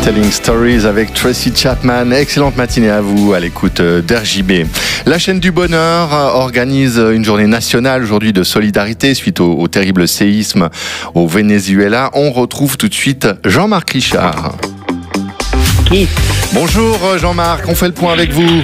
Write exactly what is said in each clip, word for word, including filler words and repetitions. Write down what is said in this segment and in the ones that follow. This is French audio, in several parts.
Telling Stories avec Tracy Chapman. Excellente matinée à vous à l'écoute d'R J B. La chaîne du bonheur organise une journée nationale aujourd'hui de solidarité suite au, au terrible séisme au Venezuela. On retrouve tout de suite Jean-Marc Richard. Qui Bonjour Jean-Marc, on fait le point avec vous.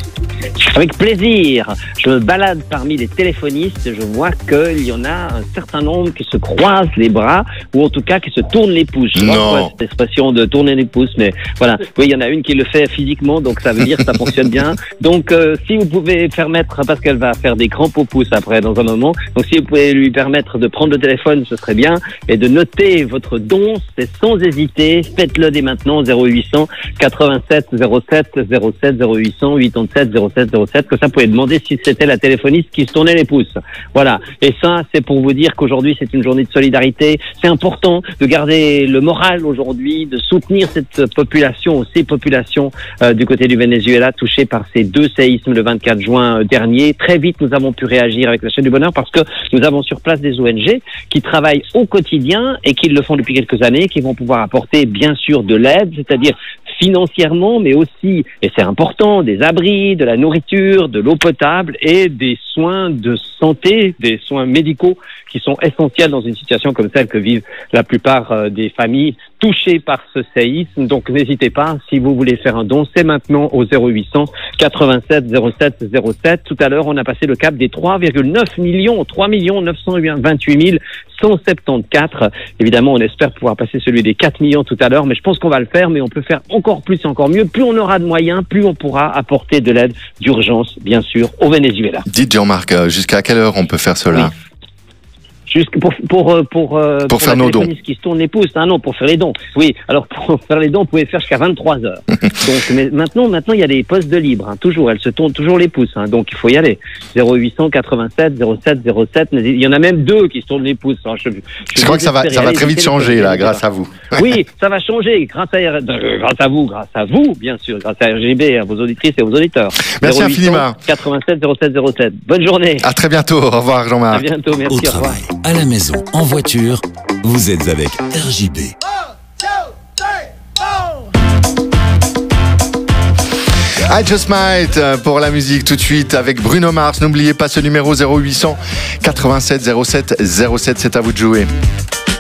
Avec plaisir. Je me balade parmi les téléphonistes, je vois qu'il y en a un certain nombre qui se croisent les bras, ou en tout cas qui se tournent les pouces. Je sais pas pourquoi cette expression de tourner les pouces, mais voilà. Oui, il y en a une qui le fait physiquement, donc ça veut dire que ça fonctionne bien. Donc, euh, si vous pouvez permettre, parce qu'elle va faire des grands pouces après dans un moment, donc si vous pouvez lui permettre de prendre le téléphone, ce serait bien, et de noter votre don, c'est sans hésiter, faites-le dès maintenant, zéro huit cent quatre-vingt-sept zéro sept zéro sept zéro huit cent quatre-vingt-sept zéro sept zéro sept, que ça, vous pouvez demander si c'était la téléphoniste qui se tournait les pouces. Voilà. Et ça, c'est pour vous dire qu'aujourd'hui, c'est une journée de solidarité. C'est important de garder le moral aujourd'hui, de soutenir cette population, ces populations euh, du côté du Venezuela touchées par ces deux séismes le vingt-quatre juin dernier. Très vite, nous avons pu réagir avec la chaîne du bonheur parce que nous avons sur place des O N G qui travaillent au quotidien et qui le font depuis quelques années, qui vont pouvoir apporter bien sûr de l'aide, c'est-à-dire financièrement, mais aussi, et c'est important, des abris, de la nourriture, de l'eau potable et des soins de santé, des soins médicaux qui sont essentiels dans une situation comme celle que vivent la plupart euh, des familles touchées par ce séisme. Donc n'hésitez pas, si vous voulez faire un don, c'est maintenant au zéro huit cent quatre-vingt-sept zéro sept zéro sept. Tout à l'heure, on a passé le cap des trois virgule neuf millions, trois millions neuf cent vingt-huit mille cent soixante-quatorze. Évidemment, on espère pouvoir passer celui des quatre millions tout à l'heure, mais je pense qu'on va le faire, mais on peut faire encore plus et encore mieux. Plus on aura de moyens, plus on pourra apporter de l'aide d'urgence, bien sûr, au Venezuela. Dites Jean-Marc, jusqu'à quelle heure on peut faire cela? Oui. Jusque pour pour pour pour, pour, pour faire nos dons. Qui se tournent les pouces, ah non, pour faire les dons. Oui, alors pour faire les dons, vous pouvez faire jusqu'à vingt-trois heures. Donc, mais maintenant, maintenant, il y a des postes de libre, hein, toujours. Elles se tournent toujours les pouces, hein, donc il faut y aller. zéro huit cent quatre-vingt-sept zéro sept zéro sept. Il y en a même deux qui se tournent les pouces. Alors, je, je, je crois que ça va, ça va très vite changer là, grâce à vous. Oui, ça va changer, grâce à euh, grâce à vous, grâce à vous, bien sûr, grâce à R J B, à vos auditrices et vos auditeurs. Merci infiniment. quatre-vingt-sept zéro sept zéro sept. Bonne journée. À très bientôt. Au revoir, Jean-Marc. À bientôt. Merci. Au travail, à la maison, en voiture, vous êtes avec R J B. I Just Might pour la musique tout de suite avec Bruno Mars. N'oubliez pas ce numéro zéro huit cent quatre-vingt-sept zéro sept zéro sept, c'est à vous de jouer.